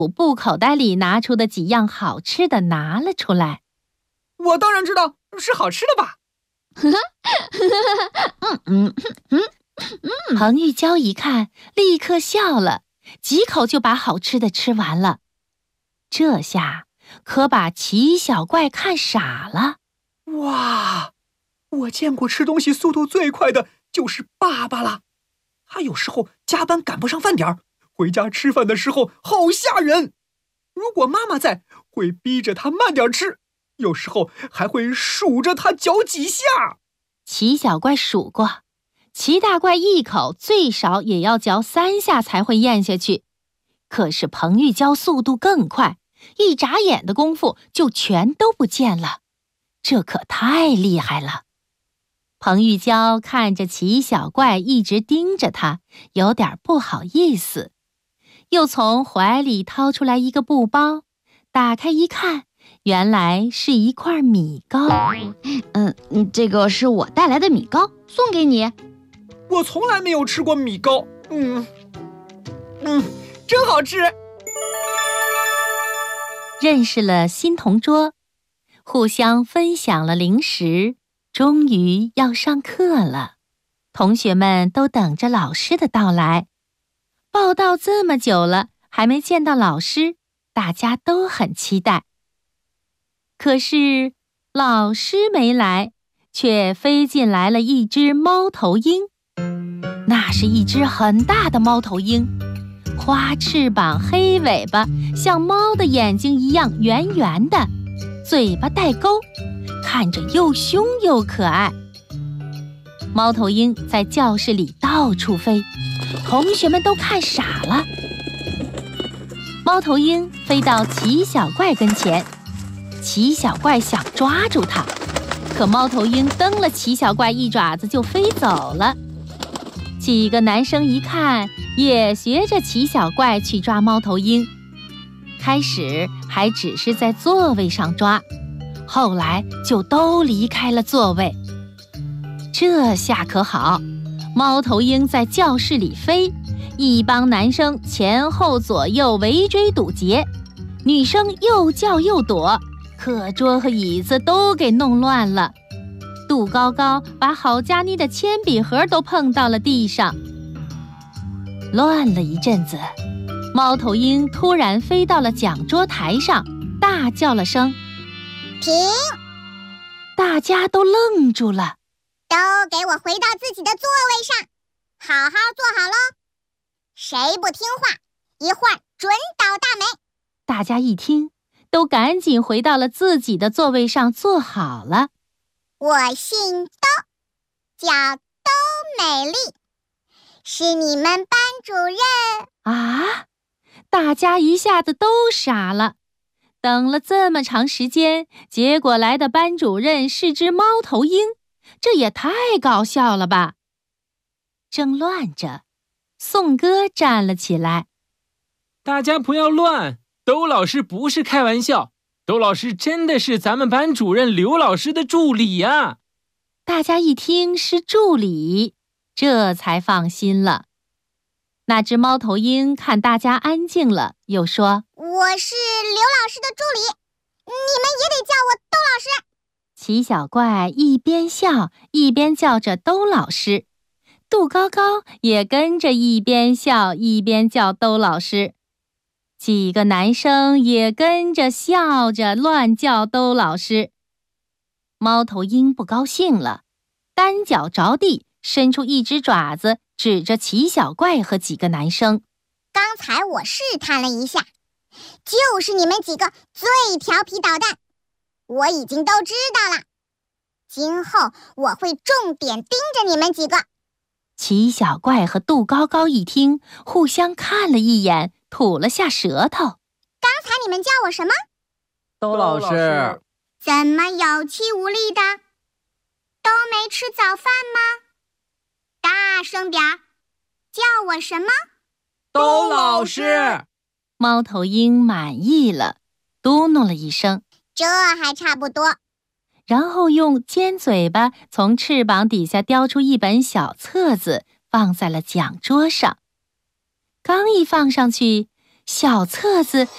布口袋里拿出的几样好吃的拿了出来。 我当然知道是好吃的吧。 彭玉娇一看，立刻笑了，几口就把好吃的吃完了。这下可把齐小怪看傻了。 哇，我见过吃东西速度最快的就是爸爸了。他有时候加班赶不上饭点儿，回家吃饭的时候好吓人。如果妈妈在，会逼着他慢点吃，有时候还会数着他嚼几下。 齐小怪数过，齐大怪一口最少也要嚼3下才会咽下去。可是彭玉娇速度更快，一眨眼的功夫就全都不见了，这可太厉害了。彭玉娇看着齐小怪一直盯着他，有点不好意思，又从怀里掏出来一个布包，打开一看，原来是一块米糕。 这个是我带来的米糕，送给你。 我从来没有吃过米糕，真好吃。 认识了新同桌，互相分享了零食，终于要上课了。同学们都等着老师的到来。报到这么久了，还没见到老师，大家都很期待。可是老师没来，却飞进来了一只猫头鹰。那是一只很大的猫头鹰，花翅膀，黑尾巴，像猫的眼睛一样圆圆的，嘴巴带钩，看着又凶又可爱。猫头鹰在教室里到处飞，同学们都看傻了。猫头鹰飞到齐小怪跟前，齐小怪想抓住它，可猫头鹰蹬了齐小怪一爪子就飞走了。几个男生一看，也学着齐小怪去抓猫头鹰。开始还只是在座位上抓，后来就都离开了座位。这下可好，猫头鹰在教室里飞，一帮男生前后左右围追堵截，女生又叫又躲，课桌和椅子都给弄乱了。杜高高把郝佳妮的铅笔盒都碰到了地上。乱了一阵子，猫头鹰突然飞到了讲桌台上，大叫了声停！ 大家都愣住了。 都给我回到自己的座位上，好好坐好喽！谁不听话，一会儿准倒大霉！ 大家一听，都赶紧回到了自己的座位上坐好了。 我姓兜，叫兜美丽，是你们班主任。 啊！大家一下子都傻了。等了这么长时间，结果来的班主任是只猫头鹰，这也太搞笑了吧！正乱着，宋哥站了起来。 大家不要乱，兜老师不是开玩笑，兜老师真的是咱们班主任刘老师的助理呀。 大家一听是助理，这才放心了。那只猫头鹰看大家安静了，又说： 我是刘老师的助理，你们也得叫我兜老师。 齐小怪一边笑一边叫着兜老师，杜高高也跟着一边笑一边叫兜老师，几个男生也跟着笑着乱叫兜老师。猫头鹰不高兴了，单脚着地，伸出一只爪子，指着齐小怪和几个男生。 刚才我试探了一下，就是你们几个最调皮捣蛋，我已经都知道了。今后我会重点盯着你们几个。 齐小怪和杜高高一听，互相看了一眼，吐了下舌头。 刚才你们叫我什么？ 兜老师。 怎么有气无力的？都没吃早饭吗？大声点儿，叫我什么？ 兜老师。 猫头鹰满意了，嘟哝了一声， 这还差不多。 然后用尖嘴巴从翅膀底下叼出一本小册子，放在了讲桌上。刚一放上去，小册子